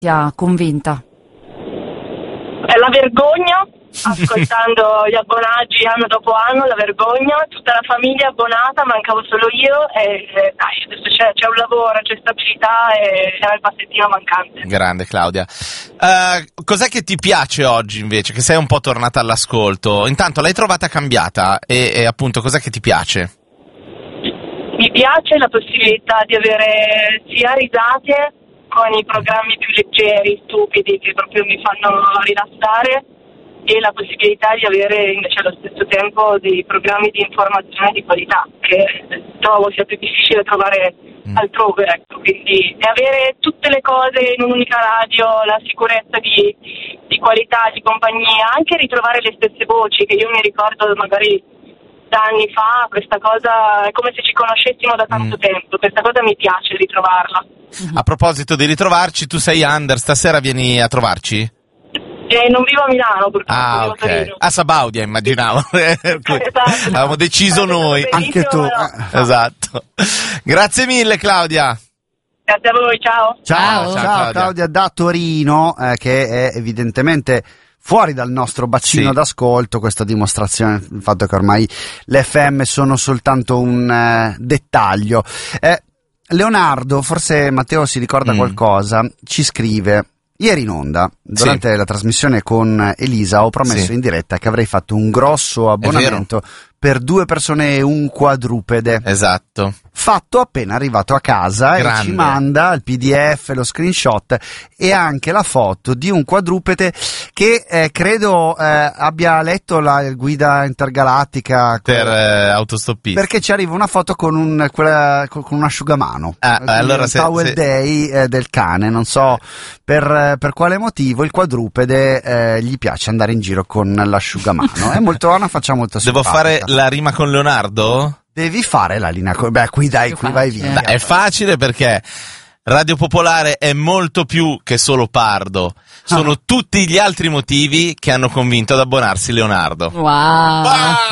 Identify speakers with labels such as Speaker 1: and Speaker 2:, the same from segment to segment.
Speaker 1: ti ha convinta?
Speaker 2: È la vergogna, ascoltando gli abbonati anno dopo anno, la vergogna, tutta la famiglia abbonata, mancavo solo io e dai, adesso c'è un lavoro, c'è stabilità e c'è il passettino mancante.
Speaker 3: Grande Claudia. Cos'è che ti piace oggi invece, che sei un po' tornata all'ascolto? Intanto l'hai trovata cambiata e appunto cos'è che ti piace?
Speaker 2: Mi piace la possibilità di avere sia risate con i programmi più leggeri, stupidi, che proprio mi fanno rilassare, e la possibilità di avere invece allo stesso tempo dei programmi di informazione di qualità, che trovo sia più difficile trovare altrove, ecco. Quindi avere tutte le cose in un'unica radio, la sicurezza di qualità, di compagnia, anche ritrovare le stesse voci che io mi ricordo magari da anni fa. Questa cosa è come se ci conoscessimo da tanto tempo, questa cosa mi piace ritrovarla.
Speaker 3: A proposito di ritrovarci, tu sei under, stasera vieni a trovarci?
Speaker 2: Non vivo a Milano, purtroppo.
Speaker 3: Ah,
Speaker 2: vivo a Torino.
Speaker 3: ok. A Sabaudia, immaginavo.
Speaker 2: Esatto.
Speaker 3: Avevamo deciso noi.
Speaker 1: Anche tu.
Speaker 3: Esatto. Grazie mille, Claudia.
Speaker 2: Grazie a voi, ciao.
Speaker 4: Ciao Claudia da Torino, che è evidentemente fuori dal nostro bacino d'ascolto. Questa dimostrazione del fatto che ormai le FM sono soltanto un dettaglio. Leonardo, forse Matteo si ricorda qualcosa, ci scrive: ieri in onda, durante la trasmissione con Elisa, ho promesso in diretta che avrei fatto un grosso abbonamento per 2 persone e un quadrupede.
Speaker 3: Esatto.
Speaker 4: Fatto appena arrivato a casa.
Speaker 3: Grande.
Speaker 4: E ci manda il PDF, lo screenshot e anche la foto di un quadrupede che credo abbia letto la guida intergalattica
Speaker 3: Per autostoppisti.
Speaker 4: perché ci arriva una foto con un asciugamano.
Speaker 3: Allora
Speaker 4: il Towel Day del cane, non so per quale motivo il quadrupede gli piace andare in giro con l'asciugamano. È molto buona, faccia molto
Speaker 3: Devo
Speaker 4: simpatica.
Speaker 3: fare la rima con Leonardo?
Speaker 4: Devi fare la linea qui vai via.
Speaker 3: È facile perché Radio Popolare è molto più che solo Pardo. Sono tutti gli altri motivi che hanno convinto ad abbonarsi Leonardo.
Speaker 1: Wow.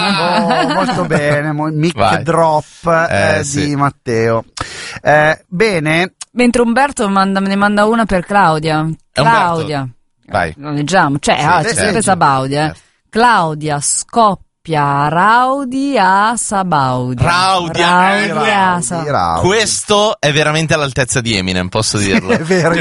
Speaker 4: Molto bene, mic drop di Matteo. Bene.
Speaker 1: Mentre Umberto ne manda una per Claudia. Claudia.
Speaker 3: Vai.
Speaker 1: Lo leggiamo. C'è sempre Sabaudia. Claudia scoppia Raudi a Sabaudia.
Speaker 3: Raudi a
Speaker 1: Sabaudia.
Speaker 3: Questo è veramente all'altezza di Eminem, posso dirlo.
Speaker 4: È vero,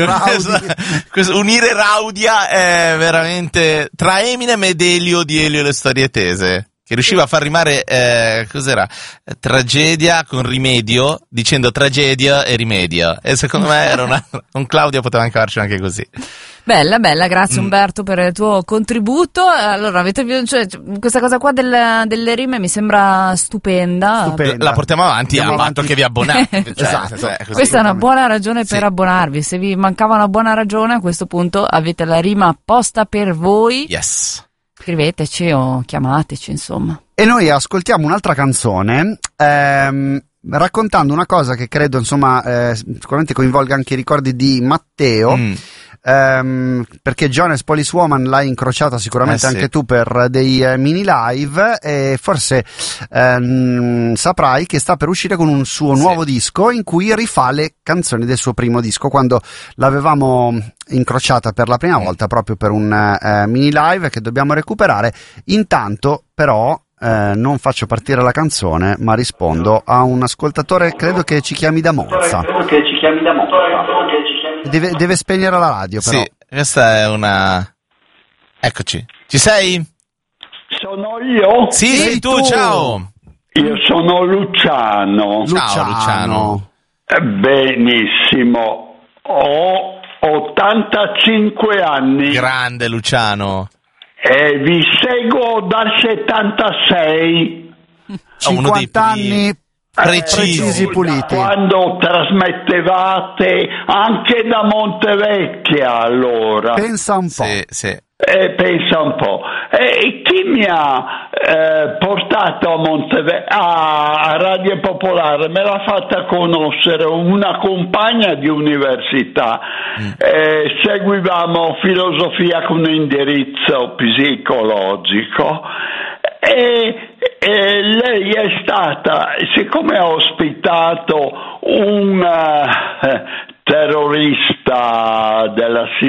Speaker 3: unire Raudia è veramente tra Eminem ed Elio di Elio e le storie tese, che riusciva a far rimare cos'era? Tragedia con rimedio, dicendo tragedia e rimedio, e secondo me era con Claudia poteva anche farci anche così.
Speaker 1: Bella, grazie Umberto per il tuo contributo. Allora, questa cosa qua delle rime mi sembra stupenda.
Speaker 3: La portiamo avanti al fatto che vi abbonate.
Speaker 4: Esatto.
Speaker 1: Questa è una buona ragione per abbonarvi. Se vi mancava una buona ragione, a questo punto avete la rima apposta per voi.
Speaker 3: Yes.
Speaker 1: Scriveteci o chiamateci, insomma.
Speaker 4: E noi ascoltiamo un'altra canzone raccontando una cosa che credo, insomma, sicuramente coinvolga anche i ricordi di Matteo. Perché Jonas Policewoman l'hai incrociata sicuramente anche tu per dei mini live, e forse saprai che sta per uscire con un suo nuovo disco in cui rifà le canzoni del suo primo disco, quando l'avevamo incrociata per la prima volta proprio per un mini live che dobbiamo recuperare. Intanto però non faccio partire la canzone, ma rispondo a un ascoltatore, credo che ci chiami da Monza. Deve spegnere la radio, però.
Speaker 3: Sì, questa è una... Eccoci. Ci sei?
Speaker 5: Sono io?
Speaker 3: Sì, sei tu, ciao.
Speaker 5: Io sono Luciano.
Speaker 3: Ciao, Luciano.
Speaker 5: Benissimo. Ho 85 anni.
Speaker 3: Grande Luciano.
Speaker 5: E vi seguo dal 76.
Speaker 4: 50 anni precisi puliti.
Speaker 5: Quando trasmettevate anche da Montevecchia, allora.
Speaker 4: Pensa un po'.
Speaker 3: Sì.
Speaker 5: Pensa un po'. Chi mi ha portato a Radio Popolare? Me l'ha fatta conoscere una compagna di università. Seguivamo filosofia con indirizzo psicologico. E lei è stata, siccome ha ospitato un terrorista della